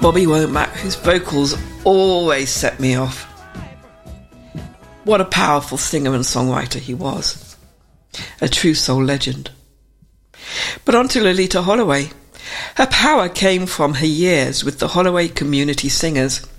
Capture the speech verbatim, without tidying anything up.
Bobby Womack, whose vocals always set me off. What a powerful singer and songwriter he was. A true soul legend. But on to Loleatta Holloway. Her power came from her years with the Holloway Community Singers,